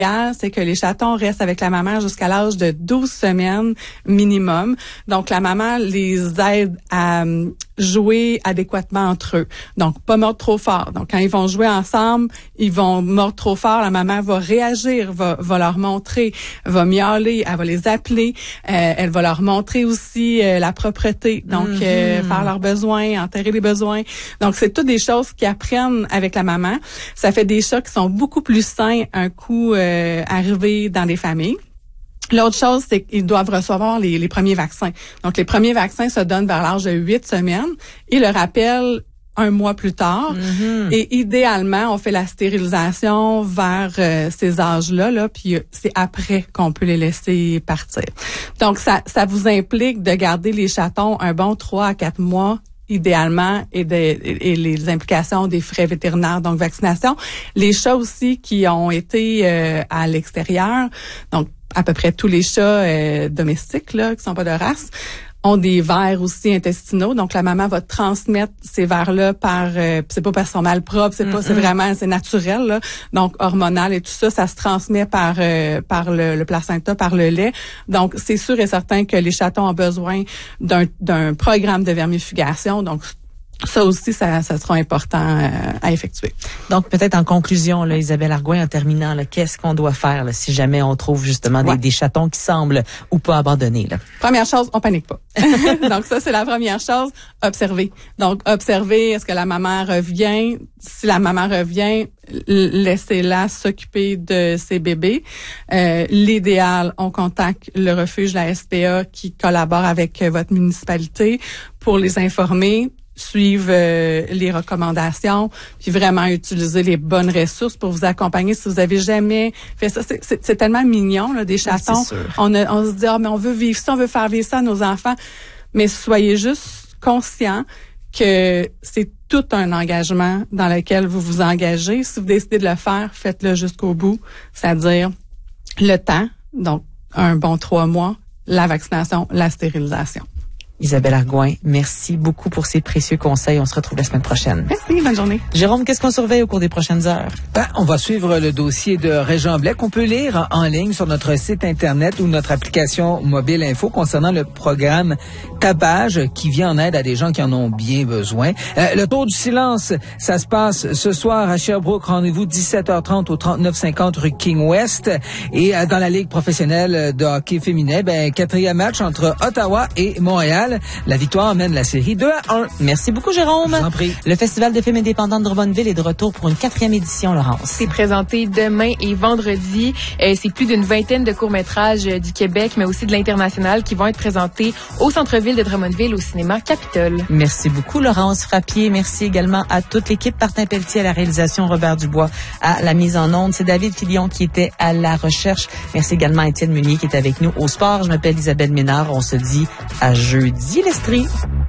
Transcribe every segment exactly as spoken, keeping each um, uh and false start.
c'est que les chatons restent avec la maman jusqu'à l'âge de douze semaines minimum. Donc, la maman les aide à jouer adéquatement entre eux. Donc, pas mordre trop fort. Donc, quand ils vont jouer ensemble, ils vont mordre trop fort. La maman va réagir, va, va leur montrer, va miauler, elle va les appeler. Euh, elle va leur montrer aussi euh, la propreté. Donc, mm-hmm. euh, faire leurs besoins, enterrer les besoins. Donc, c'est toutes des choses qu'ils apprennent avec la maman. Ça fait des chats qui sont beaucoup plus sains un coup euh, arrivés dans des familles. L'autre chose, c'est qu'ils doivent recevoir les, les premiers vaccins. Donc, les premiers vaccins se donnent vers l'âge de huit semaines et le rappel un mois plus tard. Mm-hmm. Et idéalement, on fait la stérilisation vers euh, ces âges-là, là, puis c'est après qu'on peut les laisser partir. Donc, ça, ça vous implique de garder les chatons un bon trois à quatre mois idéalement, et, de, et les implications des frais vétérinaires, donc vaccination. Les chats aussi qui ont été euh, à l'extérieur, donc à peu près tous les chats euh, domestiques là, qui sont pas de race, ont des vers aussi intestinaux. Donc, la maman va transmettre ces vers-là par... Euh, c'est pas par son malpropre, c'est pas... Mm-hmm. C'est vraiment... C'est naturel, là. Donc, hormonal et tout ça, ça se transmet par euh, par le, le placenta, par le lait. Donc, c'est sûr et certain que les chatons ont besoin d'un, d'un programme de vermifugation. Donc, ça aussi, ça, ça sera important euh, à effectuer. Donc, peut-être en conclusion, là, Isabelle Argouin, en terminant, là, qu'est-ce qu'on doit faire là, si jamais on trouve justement ouais. des, des chatons qui semblent ou pas abandonnés? Là? Première chose, on panique pas. Donc, ça, c'est la première chose. Observer. Donc, observer, est-ce que la maman revient? Si la maman revient, laissez-la s'occuper de ses bébés. Euh, l'idéal, on contacte le refuge, la S P A, qui collabore avec votre municipalité pour les informer, suivre euh, les recommandations, puis vraiment utiliser les bonnes ressources pour vous accompagner si vous avez jamais fait ça. C'est, c'est, c'est tellement mignon, là, des chatons. On, a, on se dit, ah, mais on veut vivre ça, on veut faire vivre ça à nos enfants. Mais soyez juste conscients que c'est tout un engagement dans lequel vous vous engagez. Si vous décidez de le faire, faites-le jusqu'au bout, c'est-à-dire le temps, donc un bon trois mois, la vaccination, la stérilisation. Isabelle Argouin, merci beaucoup pour ces précieux conseils. On se retrouve la semaine prochaine. Merci, bonne journée. Jérôme, qu'est-ce qu'on surveille au cours des prochaines heures? Ben, on va suivre le dossier de Régent Blais qu'on peut lire en ligne sur notre site Internet ou notre application Mobile Info concernant le programme Tapage qui vient en aide à des gens qui en ont bien besoin. Euh, le Tour du silence, ça se passe ce soir à Sherbrooke. Rendez-vous dix-sept heures trente au trente-neuf cinquante rue King West. Et euh, dans la Ligue professionnelle de hockey féminin, ben, quatrième match entre Ottawa et Montréal. La victoire mène la série deux à un. Merci beaucoup, Jérôme. Je vous en prie. Le Festival de films indépendants de Drummondville est de retour pour une quatrième édition, Laurence. C'est présenté demain et vendredi. Euh, c'est plus d'une vingtaine de courts-métrages euh, du Québec, mais aussi de l'international qui vont être présentés au centre-ville de Drummondville, au cinéma Capitole. Merci beaucoup, Laurence Frappier. Merci également à toute l'équipe. Martin Pelletier à la réalisation, Robert Dubois à la mise en onde. C'est David Filion qui était à la recherche. Merci également à Étienne Meunier qui est avec nous au sport. Je m'appelle Isabelle Ménard. On se dit à jeudi. Dis l'Estrie.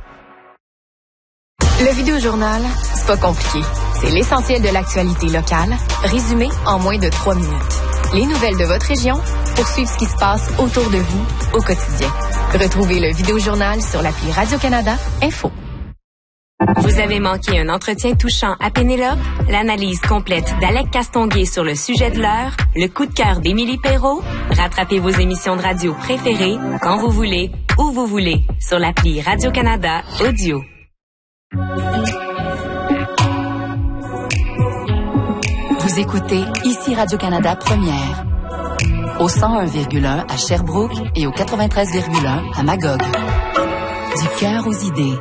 Le Vidéojournal, c'est pas compliqué. C'est l'essentiel de l'actualité locale, résumé en moins de trois minutes. Les nouvelles de votre région pour suivre ce qui se passe autour de vous au quotidien. Retrouvez le Vidéojournal sur l'appli Radio-Canada Info. Vous avez manqué un entretien touchant à Pénélope, l'analyse complète d'Alec Castonguay sur le sujet de l'heure, le coup de cœur d'Émilie Perrault. Rattrapez vos émissions de radio préférées quand vous voulez, où vous voulez, sur l'appli Radio-Canada Audio. Vous écoutez ici Radio-Canada Première, au cent un virgule un à Sherbrooke et au quatre-vingt-treize virgule un à Magog. Du cœur aux idées.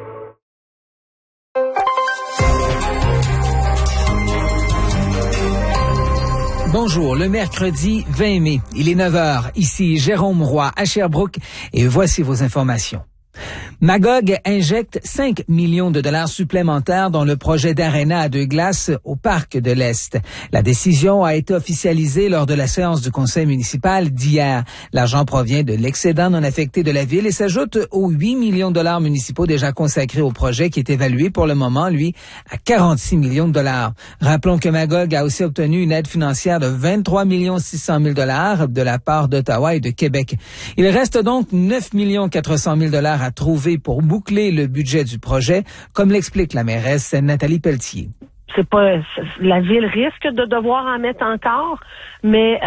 Bonjour, le mercredi vingt mai, il est neuf heures, ici Jérôme Roy à Sherbrooke et voici vos informations. Magog injecte cinq millions de dollars supplémentaires dans le projet d'aréna à deux glaces au Parc de l'Est. La décision a été officialisée lors de la séance du conseil municipal d'hier. L'argent provient de l'excédent non affecté de la ville et s'ajoute aux huit millions de dollars municipaux déjà consacrés au projet qui est évalué pour le moment, lui, à quarante-six millions de dollars. Rappelons que Magog a aussi obtenu une aide financière de vingt-trois millions six cent mille dollars de la part d'Ottawa et de Québec. Il reste donc neuf millions quatre cents mille dollars à trouver pour boucler le budget du projet, comme l'explique la mairesse Nathalie Pelletier. C'est pas, la ville risque de devoir en mettre encore, mais